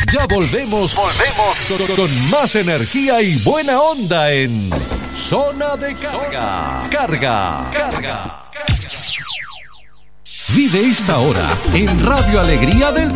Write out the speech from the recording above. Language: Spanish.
Ya volvemos con más energía y buena onda en Zona de Carga. Vive esta hora en Radio Alegría del